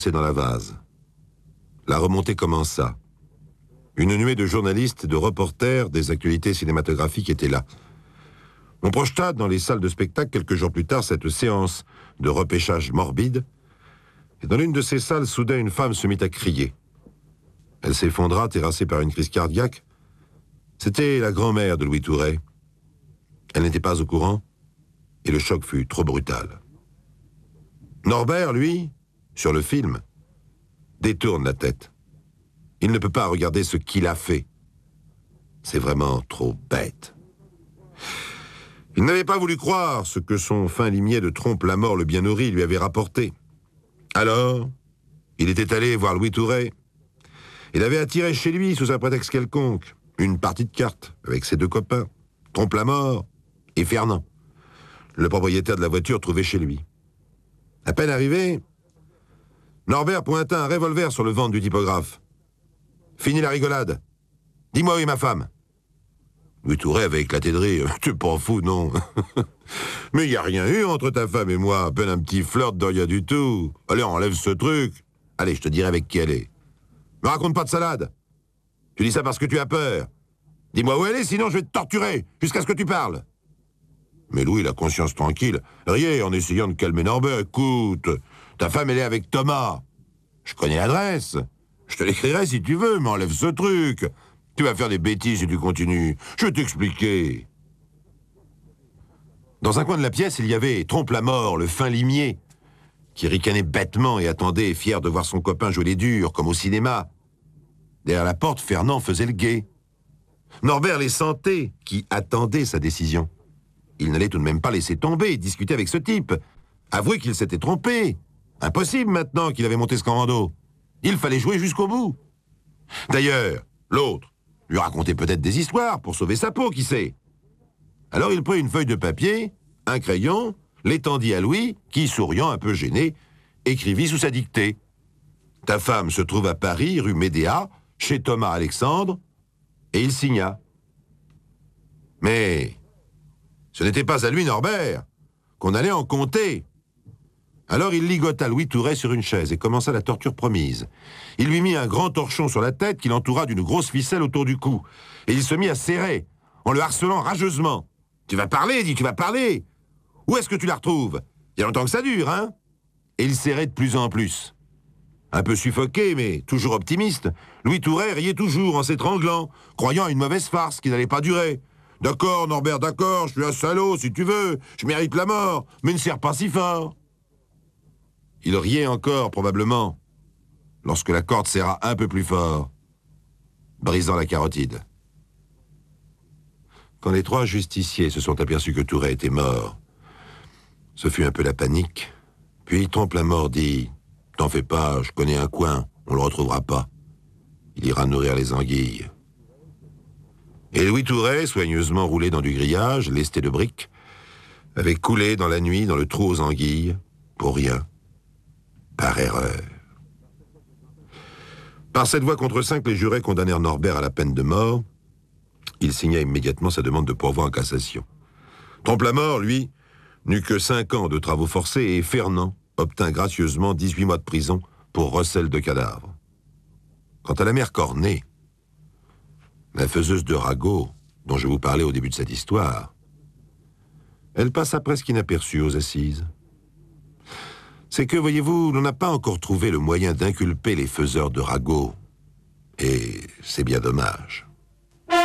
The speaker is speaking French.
C'est dans la vase. La remontée commença. Une nuée de journalistes et de reporters des actualités cinématographiques était là. On projeta dans les salles de spectacle quelques jours plus tard cette séance de repêchage morbide, et dans l'une de ces salles, soudain, une femme se mit à crier. Elle s'effondra, terrassée par une crise cardiaque. C'était la grand-mère de Louis Touret. Elle n'était pas au courant, et le choc fut trop brutal. Norbert, lui, sur le film, détourne la tête. Il ne peut pas regarder ce qu'il a fait. C'est vraiment trop bête. Il n'avait pas voulu croire ce que son fin limier de Trompe-la-Mort le bien nourri lui avait rapporté. Alors, il était allé voir Louis Touret. Il avait attiré chez lui, sous un prétexte quelconque, une partie de cartes avec ses deux copains, Trompe-la-Mort et Fernand, le propriétaire de la voiture trouvée chez lui. À peine arrivé, Norbert pointa un revolver sur le ventre du typographe. « Fini la rigolade. Dis-moi où est ma femme. » Louis Touret avait éclaté de rire. « Tu pas fou, non? Mais il n'y a rien eu entre ta femme et moi, à peine un petit flirt de rien du tout. Allez, enlève ce truc. Allez, je te dirai avec qui elle est. Me raconte pas de salade. Tu dis ça parce que tu as peur. Dis-moi où elle est, sinon je vais te torturer, jusqu'à ce que tu parles. » Mais Louis, la conscience tranquille, riait en essayant de calmer Norbert. « Écoute, ta femme, elle est avec Thomas. Je connais l'adresse. Je te l'écrirai si tu veux, mais enlève ce truc. Tu vas faire des bêtises si tu continues. Je vais t'expliquer. » Dans un coin de la pièce, il y avait Trompe-la-Mort, le fin limier, qui ricanait bêtement et attendait, fier de voir son copain jouer les durs, comme au cinéma. Derrière la porte, Fernand faisait le guet. Norbert les sentait, qui attendaient sa décision. Il n'allait tout de même pas laisser tomber et discuter avec ce type. Avouer qu'il s'était trompé. Impossible maintenant qu'il avait monté ce commando. Il fallait jouer jusqu'au bout. D'ailleurs, l'autre lui racontait peut-être des histoires pour sauver sa peau, qui sait. Alors il prit une feuille de papier, un crayon, l'étendit à Louis, qui, souriant, un peu gêné, écrivit sous sa dictée. « Ta femme se trouve à Paris, rue Médéa, chez Thomas Alexandre, et il signa. » Mais ce n'était pas à lui, Norbert, qu'on allait en compter. Alors il ligota Louis Touret sur une chaise et commença la torture promise. Il lui mit un grand torchon sur la tête qu'il entoura d'une grosse ficelle autour du cou. Et il se mit à serrer, en le harcelant rageusement. « Tu vas parler, dis, tu vas parler. Où est-ce que tu la retrouves? Il y a longtemps que ça dure, hein ?» Et il serrait de plus en plus. Un peu suffoqué, mais toujours optimiste, Louis Touret riait toujours en s'étranglant, croyant à une mauvaise farce qui n'allait pas durer. « D'accord, Norbert, d'accord, je suis un salaud, si tu veux, je mérite la mort, mais ne serre pas si fort. » Il riait encore, probablement, lorsque la corde serra un peu plus fort, brisant la carotide. Quand les trois justiciers se sont aperçus que Touret était mort, ce fut un peu la panique. Puis Trompe-la-Mort dit « T'en fais pas, je connais un coin, on le retrouvera pas. Il ira nourrir les anguilles. » Et Louis Touret, soigneusement roulé dans du grillage, lesté de briques, avait coulé dans la nuit dans le trou aux anguilles, pour rien, par erreur. Par cette voix contre 5, les jurés condamnèrent Norbert à la peine de mort. Il signa immédiatement sa demande de pourvoi en cassation. Trompe-la-Mort, lui, n'eut que 5 ans de travaux forcés et Fernand obtint gracieusement 18 mois de prison pour recel de cadavres. Quant à la mère Cornet, la faiseuse de ragots dont je vous parlais au début de cette histoire, elle passa presque inaperçue aux assises. C'est que, voyez-vous, l'on n'a pas encore trouvé le moyen d'inculper les faiseurs de ragots. Et c'est bien dommage.